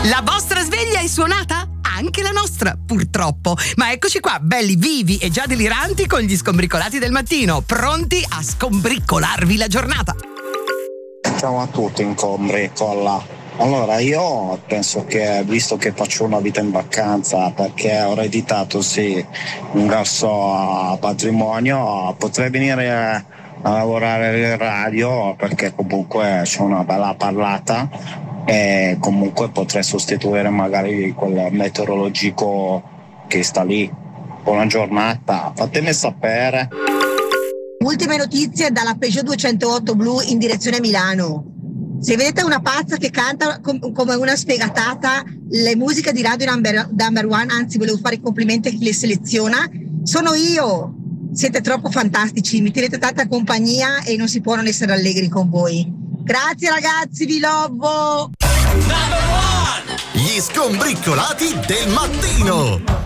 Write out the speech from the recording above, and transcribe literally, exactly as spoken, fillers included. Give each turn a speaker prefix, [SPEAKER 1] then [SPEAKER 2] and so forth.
[SPEAKER 1] La vostra sveglia è suonata? Anche la nostra, purtroppo. Ma eccoci qua, belli vivi e già deliranti con gli scombricolati del mattino, pronti a scombricolarvi la giornata.
[SPEAKER 2] Ciao a tutti, incombricola. Allora, io penso che, visto che faccio una vita in vacanza, perché ho ereditato sì un grosso patrimonio, potrei venire a lavorare in radio, perché comunque c'è una bella parlata e comunque potrei sostituire magari quel meteorologico che sta lì. Buona giornata, fatemi sapere.
[SPEAKER 3] Ultime notizie dalla Peugeot duecentootto blu in direzione Milano. Se vedete una pazza che canta com- come una sfegatata le musiche di Radio Number, number One, anzi volevo fare i complimenti a chi le seleziona, sono io. Siete troppo fantastici, mi tenete tanta compagnia e non si può non essere allegri con voi. Grazie ragazzi, vi lovo!
[SPEAKER 4] Gli scombriccolati del mattino.